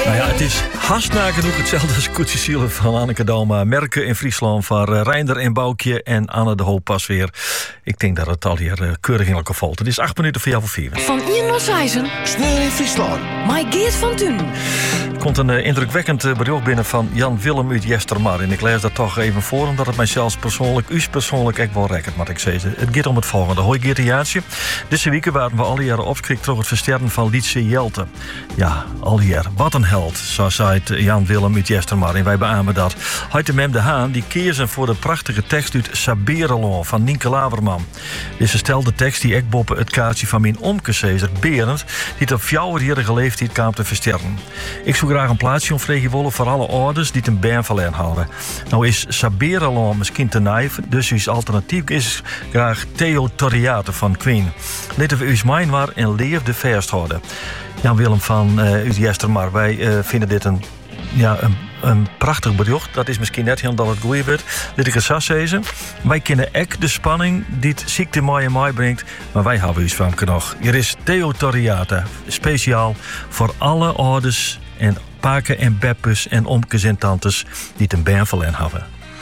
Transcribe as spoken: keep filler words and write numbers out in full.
Nou ja, het is haast nagenoeg hetzelfde als Koetsiesielen van Anneke Dalma. Merken in Friesland van uh, Reinder en Boukje en Anne de Hoop pas weer. Ik denk dat het al hier uh, keurig in elkaar valt. Het is acht minuten voor jou voor vier. Van Ian Nossijzen. Sneeuw in Friesland. My Geert van Thun. Er komt een uh, indrukwekkend uh, bericht binnen van Jan Willem uit Jestermar. En ik lees dat toch even voor, omdat het mij zelfs persoonlijk, u persoonlijk echt wel rekkert, wat ik zei. Het gaat om het volgende. Hoi Geert en Jaartje. Deze weken waren we al jaren opschrikt door het versterren van Lietse Jelte. Ja, al jaren. Wat een held, zo zei het Jan Willem uit Jestermar. En wij beamen dat. Hij de Mem de Haan, die kiezen voor de prachtige tekst uit Saberelon van Nienke Laverman. Deze stelde tekst die ik boppen het kaartje van mijn omke Cesar Berend, die het op fjouwerjarige leeftijd kwam te versterren. Ik zou graag een plaatsje om vregen willen voor alle ouders die het een bern verleden houden. Nou is Saberelon misschien te naïef, dus uw alternatief is graag Theo Toriate van Queen. Laten we uw mijn waar en leefde vasthouden. Jan Willem van uh, uit Jestermar, wij uh, vinden dit een, ja, een, een prachtig bericht. Dat is misschien net helemaal dat het goed wordt. Laat ik het zo zeggen. Wij kennen ook de spanning die het ziekte mooi en mooi brengt, maar wij hebben iets van nog. Hier is Theo Toriate, speciaal voor alle ouders en paken en beppes en omkes en tantes die het een bern verleden hebben.